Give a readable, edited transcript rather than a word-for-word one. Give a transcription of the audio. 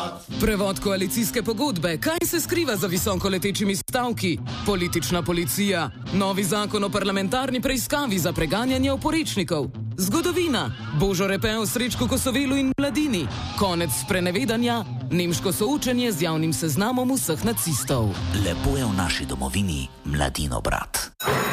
Prevod koalicijske pogodbe. Kaj se skriva za visokoletečimi stavki? Politična policija. Novi zakon o parlamentarni preiskavi za preganjanje oporečnikov. Zgodovina. Božo repe o Srečku Kosovelu in Mladini. Konec sprenevedanja. Nemško soočenje z javnim seznamom vseh nacistov. Lepo je v naši domovini, Mladino brat.